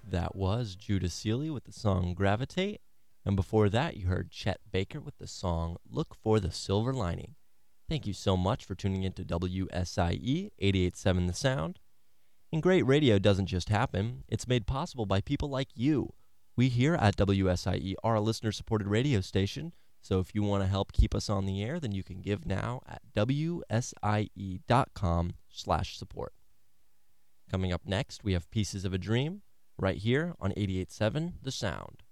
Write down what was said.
That was Judah Seeley with the song Gravitate. And before that, you heard Chet Baker with the song Look for the Silver Lining. Thank you so much for tuning in to WSIE 88.7 The Sound. And great radio doesn't just happen, it's made possible by people like you. We here at WSIE are a listener-supported radio station, so if you want to help keep us on the air, then you can give now at WSIE.com/support. Coming up next, we have Pieces of a Dream, right here on 88.7 The Sound.